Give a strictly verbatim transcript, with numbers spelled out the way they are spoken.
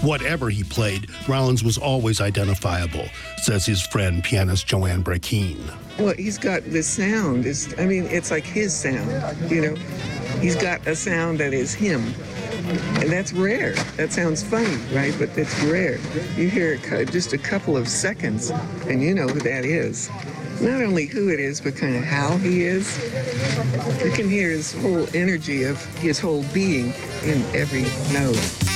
whatever he played, Rollins was always identifiable, says his friend pianist Joanne Brakeen. Well, he's got this sound. It's, I mean, it's like his sound, you know. He's got a sound that is him. And that's rare. That sounds funny, right? But it's rare. You hear just a couple of seconds, and you know who that is. Not only who it is, but kind of how he is. You can hear his whole energy of his whole being in every note.